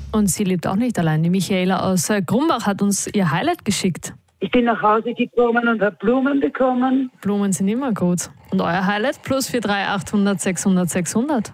Und sie lebt auch nicht allein. Die Michaela aus Grumbach hat uns ihr Highlight geschickt. Ich bin nach Hause gekommen und habe Blumen bekommen. Blumen sind immer gut. Und euer Highlight? +43 800 600 600.